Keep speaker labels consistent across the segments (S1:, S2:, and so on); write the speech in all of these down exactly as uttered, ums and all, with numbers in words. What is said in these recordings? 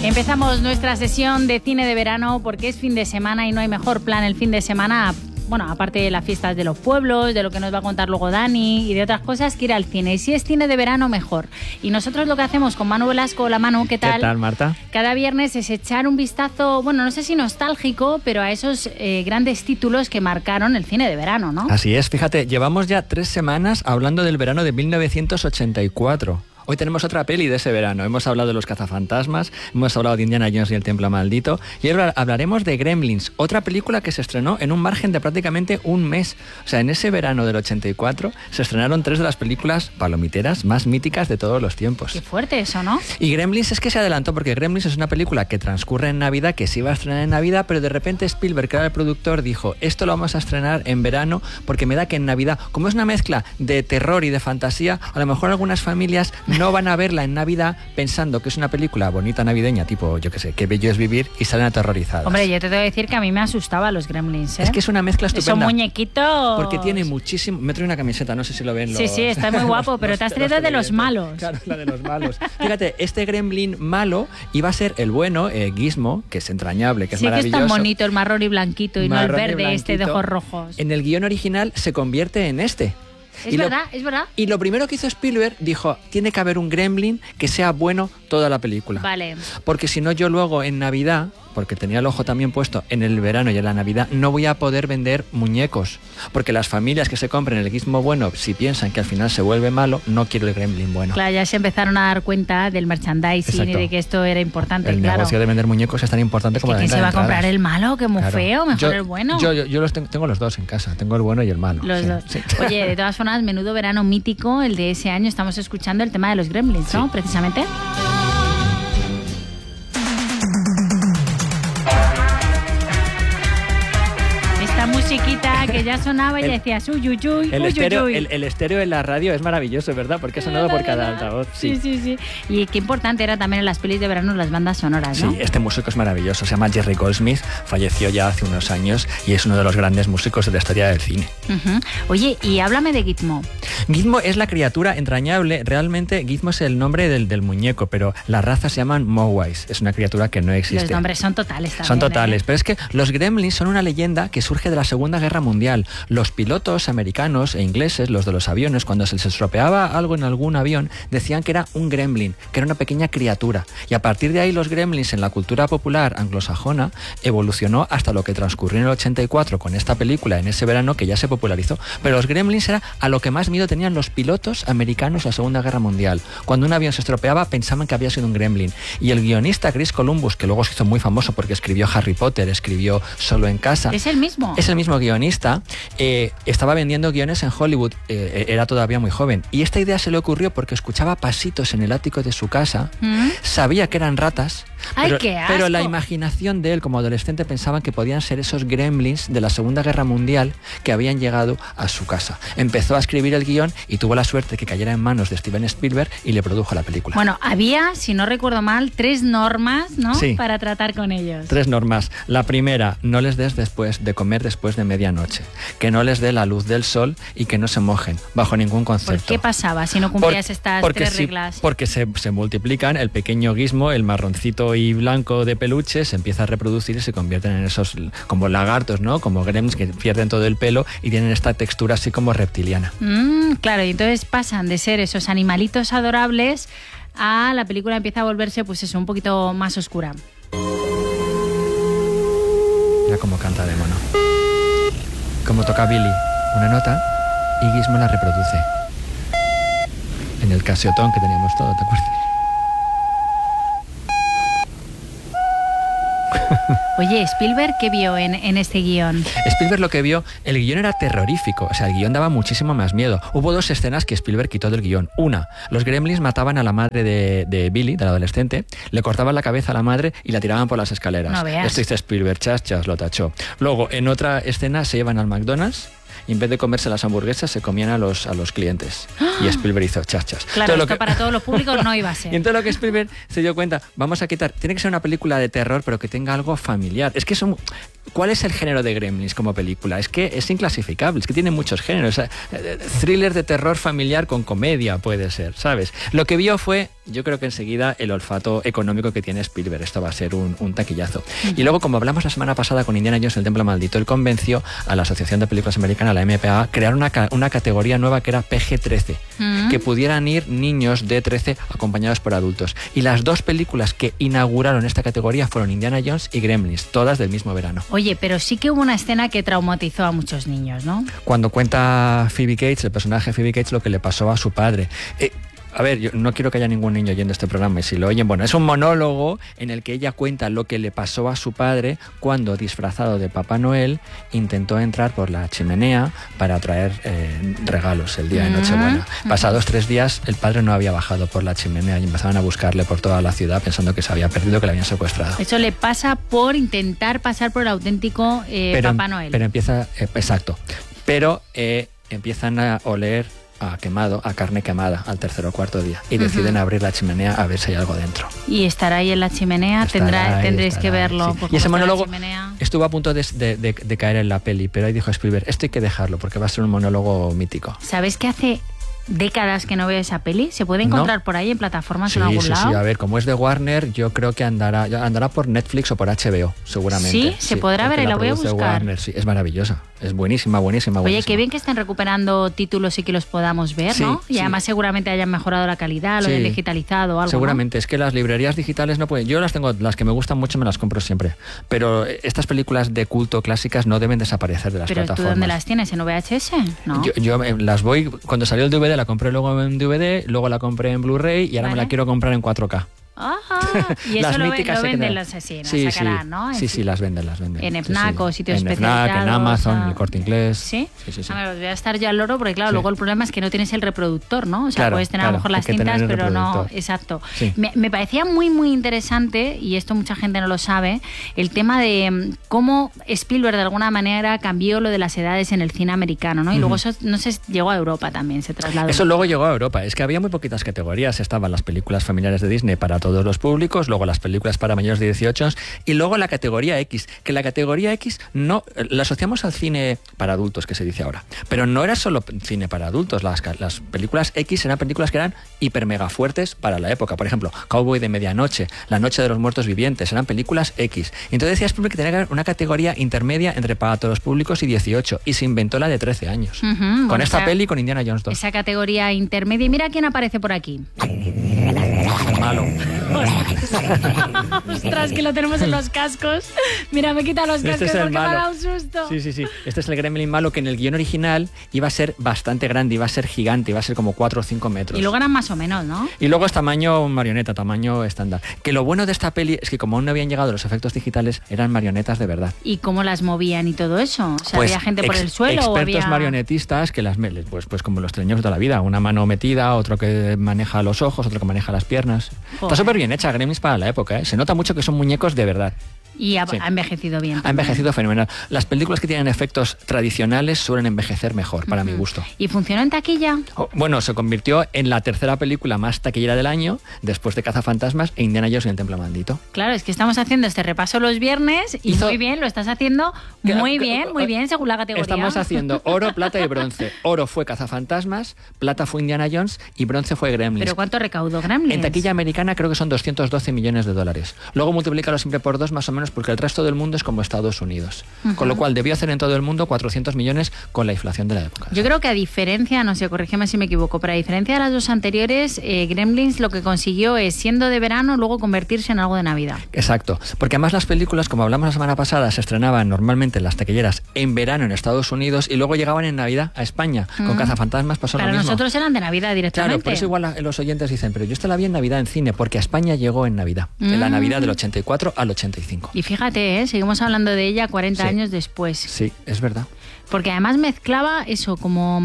S1: Empezamos nuestra sesión de cine de verano porque es fin de semana y no hay mejor plan el fin de semana, bueno, aparte de las fiestas de los pueblos, de lo que nos va a contar luego Dani y de otras cosas, que ir al cine. Y si es cine de verano, mejor. Y nosotros lo que hacemos con Manu Velasco, hola Manu, ¿qué tal?
S2: ¿Qué tal, Marta?
S1: Cada viernes es echar un vistazo, bueno, no sé si nostálgico, pero a esos eh, grandes títulos que marcaron el cine de verano, ¿no?
S2: Así es, fíjate, llevamos ya tres semanas hablando del verano de mil novecientos ochenta y cuatro. Hoy tenemos otra peli de ese verano. Hemos hablado de Los cazafantasmas, hemos hablado de Indiana Jones y el Templo Maldito, y ahora hablaremos de Gremlins, otra película que se estrenó en un margen de prácticamente un mes. O sea, en ese verano del ochenta y cuatro se estrenaron tres de las películas palomiteras más míticas de todos los tiempos.
S1: Qué fuerte eso, ¿no?
S2: Y Gremlins es que se adelantó, porque Gremlins es una película que transcurre en Navidad, que se iba a estrenar en Navidad, pero de repente Spielberg, que era el productor, dijo, esto lo vamos a estrenar en verano porque me da que en Navidad, como es una mezcla de terror y de fantasía, a lo mejor algunas familias no van a verla en Navidad pensando que es una película bonita navideña, tipo, yo qué sé, Qué bello es vivir, y salen aterrorizadas.
S1: Hombre, yo te tengo que decir que a mí me asustaba los Gremlins, ¿eh?
S2: Es que es una mezcla estupenda.
S1: Son muñequitos.
S2: Porque tiene muchísimo... Me trae una camiseta, no sé si lo ven los...
S1: Sí, sí, está muy guapo, pero
S2: los,
S1: te has traído de los malos.
S2: Claro, la de los malos. Fíjate, este Gremlin malo iba a ser el bueno, eh, Gizmo, que es entrañable, que es
S1: sí,
S2: maravilloso.
S1: Sí, que es tan bonito, el marrón y blanquito, y marrón no el verde este de ojos rojos.
S2: En el guión original se convierte en este.
S1: Es
S2: y
S1: verdad,
S2: lo,
S1: es verdad.
S2: Y lo primero que hizo Spielberg, dijo, tiene que haber un Gremlin que sea bueno toda la película.
S1: Vale.
S2: Porque si no, yo luego en Navidad, porque tenía el ojo también puesto en el verano y en la Navidad, no voy a poder vender muñecos. Porque las familias que se compren el Gizmo bueno, si piensan que al final se vuelve malo, no quiero el Gremlin bueno.
S1: Claro, ya se empezaron a dar cuenta del merchandising. Exacto. Y de que esto era importante,
S2: el
S1: claro.
S2: negocio de vender muñecos es tan importante
S1: es
S2: como
S1: que
S2: la venta
S1: ¿quién se va
S2: de
S1: a comprar el malo? Que muy
S2: claro.
S1: feo, mejor
S2: yo,
S1: el bueno.
S2: Yo, yo, yo los tengo, tengo los dos en casa, tengo el bueno y el malo.
S1: Los
S2: sí,
S1: dos.
S2: Sí.
S1: Oye, de todas formas, menudo verano mítico el de ese año. Estamos escuchando el tema de los Gremlins, ¿no? Sí. Precisamente. Musiquita que ya sonaba y el, decías uy, uy, uy,
S2: el,
S1: uy,
S2: estéreo,
S1: uy, uy.
S2: El, el estéreo en la radio es maravilloso, ¿verdad? Porque ha sonado por cada altavoz.
S1: Sí. sí, sí, sí. Y qué importante era también en las pelis de verano las bandas sonoras, ¿no?
S2: Sí, este músico es maravilloso. Se llama Jerry Goldsmith, falleció ya hace unos años y es uno de los grandes músicos de la historia del cine.
S1: Uh-huh. Oye, y háblame de Gizmo.
S2: Gizmo es la criatura entrañable. Realmente Gizmo es el nombre del, del muñeco, pero las razas se llaman Mogwais. Es una criatura que no existe.
S1: Los nombres son totales también.
S2: Son totales,
S1: ¿eh?
S2: Pero es que los Gremlins son una leyenda que surge de la Segunda Guerra Mundial. Los pilotos americanos e ingleses, los de los aviones, cuando se les estropeaba algo en algún avión, decían que era un gremlin, que era una pequeña criatura. Y a partir de ahí los gremlins en la cultura popular anglosajona evolucionó hasta lo que transcurrió en el ochenta y cuatro con esta película, en ese verano, que ya se popularizó. Pero los gremlins era a lo que más miedo tenían los pilotos americanos en la Segunda Guerra Mundial. Cuando un avión se estropeaba pensaban que había sido un gremlin. Y el guionista Chris Columbus, que luego se hizo muy famoso porque escribió Harry Potter, escribió Solo en casa.
S1: ¿Es el mismo?
S2: Es el mismo guionista. Eh, estaba vendiendo guiones en Hollywood, eh, era todavía muy joven, y esta idea se le ocurrió porque escuchaba pasitos en el ático de su casa, ¿Mm? sabía que eran ratas,
S1: ¡ay,
S2: pero,
S1: qué asco!
S2: pero la imaginación de él como adolescente pensaban que podían ser esos gremlins de la Segunda Guerra Mundial que habían llegado a su casa. Empezó a escribir el guión y tuvo la suerte de que cayera en manos de Steven Spielberg y le produjo la película.
S1: Bueno, había, si no recuerdo mal, tres normas, ¿no?
S2: Sí.
S1: Para tratar con ellos.
S2: Tres normas. La primera, no les des después de comer después de medianoche. Que no les dé la luz del sol y que no se mojen, bajo ningún concepto.
S1: ¿Por qué pasaba si no cumplías Por, estas tres
S2: si,
S1: reglas?
S2: Porque se, se multiplican, el pequeño Gizmo, el marroncito y blanco de peluche, se empieza a reproducir y se convierten en esos como lagartos, ¿no? Como gremlins que pierden todo el pelo y tienen esta textura así como reptiliana.
S1: Mm, claro, y entonces pasan de ser esos animalitos adorables a la película empieza a volverse, pues eso, un poquito más oscura.
S2: Mira cómo canta de mono. Como toca Billy una nota y Gizmo la reproduce. En el casiotón que teníamos todo, ¿te acuerdas?
S1: Oye, Spielberg, ¿qué vio en, en este guión?
S2: Spielberg lo que vio, el guión era terrorífico, o sea, el guión daba muchísimo más miedo. Hubo dos escenas que Spielberg quitó del guión. Una, los gremlins mataban a la madre de, de Billy, del adolescente, le cortaban la cabeza a la madre y la tiraban por las escaleras.
S1: No veas.
S2: Esto dice Spielberg, chas, chas, lo tachó. Luego, en otra escena se llevan al McDonald's y en vez de comerse las hamburguesas se comían a los, a los clientes. Y Spielberg hizo chachas.
S1: Claro,
S2: todo
S1: esto
S2: que...
S1: para todos los públicos no iba a ser.
S2: Y entonces lo que Spielberg se dio cuenta, vamos a quitar, tiene que ser una película de terror pero que tenga algo familiar. Es que son... ¿Cuál es el género de Gremlins como película? Es que es inclasificable, es que tiene muchos géneros. O sea, thriller de terror familiar con comedia puede ser, ¿sabes? Lo que vio fue yo creo que enseguida el olfato económico que tiene Spielberg, esto va a ser un, un taquillazo. Y luego, como hablamos la semana pasada con Indiana Jones, el Templo Maldito, él convenció a la Asociación de Películas Americana, la M P A, a crear una, una categoría nueva que era P G trece, mm. que pudieran ir niños de trece acompañados por adultos. Y las dos películas que inauguraron esta categoría fueron Indiana Jones y Gremlins, todas del mismo verano.
S1: Oye, pero sí que hubo una escena que traumatizó a muchos niños, ¿no?
S2: Cuando cuenta Phoebe Cates, el personaje de Phoebe Cates, lo que le pasó a su padre. Eh, A ver, yo no quiero que haya ningún niño oyendo este programa, y si lo oyen, bueno, es un monólogo en el que ella cuenta lo que le pasó a su padre cuando, disfrazado de Papá Noel, intentó entrar por la chimenea para traer eh, regalos el día de Nochebuena. Uh-huh. Pasados tres días, el padre no había bajado por la chimenea y empezaban a buscarle por toda la ciudad pensando que se había perdido, que le habían secuestrado.
S1: Eso le pasa por intentar pasar por el auténtico eh,
S2: pero,
S1: Papá Noel.
S2: Pero empieza, eh, exacto, pero eh, empiezan a oler a quemado, a carne quemada al tercer o cuarto día y deciden uh-huh. abrir la chimenea a ver si hay algo dentro.
S1: Y estará ahí en la chimenea,
S2: estará
S1: tendrá,
S2: ahí,
S1: tendréis
S2: estará
S1: que verlo.
S2: Sí. Y ese monólogo estuvo a punto de, de, de, de caer en la peli, pero ahí dijo Spielberg, esto hay que dejarlo porque va a ser un monólogo mítico.
S1: ¿Sabes qué hace décadas que no veo esa peli? ¿Se puede encontrar no. por ahí en plataformas
S2: sí,
S1: en algún
S2: sí,
S1: lado?
S2: Sí, a ver, como es de Warner, yo creo que andará andará por Netflix o por H B O, seguramente.
S1: Sí, se sí, podrá ver y la, la voy a buscar.
S2: Warner, sí, es maravillosa, es buenísima, buenísima, buenísima.
S1: Oye, qué bien que estén recuperando títulos y que los podamos ver, sí, ¿no? Y sí. además seguramente hayan mejorado la calidad, lo sí. hayan digitalizado o algo,
S2: seguramente,
S1: ¿no?
S2: Es que las librerías digitales no pueden... Yo las tengo, las que me gustan mucho me las compro siempre, pero estas películas de culto clásicas no deben desaparecer de las
S1: ¿Pero
S2: plataformas.
S1: ¿Pero tú dónde las tienes? ¿En V H S? ¿No?
S2: Yo, yo las voy... Cuando salió el D V D la compré luego en D V D, luego la compré en Blu-ray y ahora ¿Vale? me la quiero comprar en cuatro K.
S1: Ajá. Y eso
S2: las
S1: lo,
S2: míticas
S1: lo venden las asesinas,
S2: sí,
S1: sacarán,
S2: sí,
S1: ¿no?
S2: Sí, sí, las venden, las venden.
S1: En FNAC
S2: sí, sí.
S1: o sitios
S2: en
S1: especializados.
S2: FNAC, en Amazon,
S1: a...
S2: en el Corte Inglés.
S1: ¿Sí?
S2: Sí, sí, sí.
S1: A ver, voy a estar yo al loro porque, claro,
S2: sí.
S1: luego el problema es que no tienes el reproductor, ¿no? O sea,
S2: claro,
S1: puedes tener
S2: claro,
S1: a lo mejor las cintas, pero no... Exacto.
S2: Sí.
S1: Me, me parecía muy, muy interesante, y esto mucha gente no lo sabe, el tema de cómo Spielberg de alguna manera cambió lo de las edades en el cine americano, ¿no? Y uh-huh. luego eso, no sé, llegó a Europa también, se trasladó.
S2: Eso luego llegó a Europa. Es que había muy poquitas categorías. Estaban las películas familiares de Disney para todos los públicos, luego las películas para mayores de dieciocho y luego la categoría X, que la categoría X no la asociamos al cine para adultos, que se dice ahora, pero no era solo cine para adultos. Las, las películas X eran películas que eran hiper mega fuertes para la época. Por ejemplo, Cowboy de Medianoche, La Noche de los Muertos Vivientes, eran películas X. Entonces decías que tenía que haber una categoría intermedia entre para todos los públicos y dieciocho, y se inventó la de trece años. Uh-huh, con bueno, esta esa, peli y con Indiana Jones dos.
S1: Esa categoría intermedia. Y mira quién aparece por aquí.
S2: El malo.
S1: Ostras, que lo tenemos en los cascos. Mira, me quita los cascos
S2: este
S1: porque me ha dado un susto.
S2: Sí, sí, sí. Este es el gremlin malo, que en el guión original iba a ser bastante grande, iba a ser gigante, iba a ser como cuatro o cinco metros.
S1: Y luego eran más o menos, ¿no?
S2: Y luego es tamaño marioneta, tamaño estándar. Que lo bueno de esta peli es que como aún no habían llegado los efectos digitales, eran marionetas de verdad.
S1: ¿Y cómo las movían y todo eso? O sea,
S2: pues
S1: ¿había gente por
S2: ex,
S1: el suelo
S2: expertos
S1: o había...
S2: marionetistas que las... Pues, pues como los treños de toda la vida. Una mano metida, otro que maneja los ojos, otro que maneja las piernas. Joder. Está súper bien hecha Gremlins para la época, ¿eh? Se nota mucho que son muñecos de verdad.
S1: Y ha,
S2: sí.
S1: ha envejecido bien.
S2: Ha envejecido fenomenal. Las películas que tienen efectos tradicionales suelen envejecer mejor, para uh-huh. mi gusto.
S1: ¿Y funcionó en taquilla?
S2: Oh, bueno, se convirtió en la tercera película más taquillera del año, después de Cazafantasmas e Indiana Jones y el Templo Maldito.
S1: Claro, es que estamos haciendo este repaso los viernes y Hizo... muy bien, lo estás haciendo muy bien, muy bien, según la categoría.
S2: Estamos haciendo oro, plata y bronce. Oro fue Cazafantasmas, plata fue Indiana Jones y bronce fue Gremlins.
S1: ¿Pero cuánto recaudó Gremlins?
S2: En taquilla americana creo que son doscientos doce millones de dólares. Luego multiplícalo siempre por dos más o menos, porque el resto del mundo es como Estados Unidos. Uh-huh. Con lo cual debió hacer en todo el mundo cuatrocientos millones con la inflación de la época.
S1: Yo creo que a diferencia, no sé, corrígeme si me equivoco, pero a diferencia de las dos anteriores, eh, Gremlins lo que consiguió es, siendo de verano, luego convertirse en algo de Navidad.
S2: Exacto. Porque además las películas, como hablamos la semana pasada, se estrenaban normalmente en las taquilleras en verano en Estados Unidos y luego llegaban en Navidad a España. Uh-huh. Con Cazafantasmas pasó
S1: Para
S2: lo mismo.
S1: Para nosotros eran de Navidad directamente.
S2: Claro, por eso igual la, los oyentes dicen, pero yo esta la vi en Navidad en cine, porque a España llegó en Navidad. Uh-huh. En la Navidad del ochenta y cuatro al ochenta y cinco.
S1: Y fíjate, ¿eh? Seguimos hablando de ella cuarenta
S2: sí.
S1: años después.
S2: Sí, es verdad.
S1: Porque además mezclaba eso como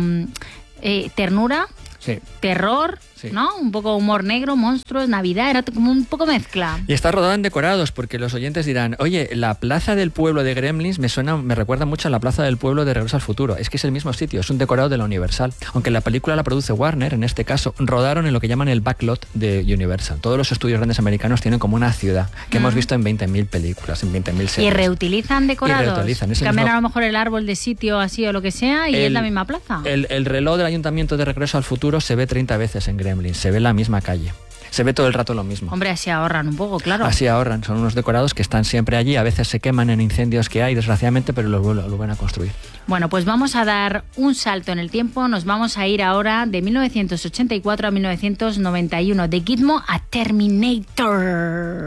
S1: eh, ternura,
S2: sí.
S1: terror, sí. ¿no? Un poco humor negro, monstruos, Navidad, era como un poco mezcla.
S2: Y está rodada en decorados, porque los oyentes dirán, oye, la plaza del pueblo de Gremlins me suena, me recuerda mucho a la plaza del pueblo de Regreso al Futuro. Es que es el mismo sitio, es un decorado de la Universal. Aunque la película la produce Warner, en este caso, rodaron en lo que llaman el backlot de Universal. Todos los estudios grandes americanos tienen como una ciudad que mm. hemos visto en veinte mil películas, en veinte mil series.
S1: ¿Y reutilizan decorados?
S2: Y reutilizan.
S1: Cambian
S2: mismo...
S1: a lo mejor el árbol de sitio así o lo que sea y el, es la misma plaza.
S2: El, el reloj del Ayuntamiento de Regreso al Futuro se ve treinta veces en Gremlins, se ve la misma calle. se ve todo el rato lo mismo.
S1: Hombre, así ahorran un poco, claro.
S2: Así ahorran, son unos decorados que están siempre allí, a veces se queman en incendios que hay, desgraciadamente, pero los vuelven a construir.
S1: Bueno, pues vamos a dar un salto en el tiempo, nos vamos a ir ahora de mil novecientos ochenta y cuatro a mil novecientos noventa y uno, de Gizmo a Terminator.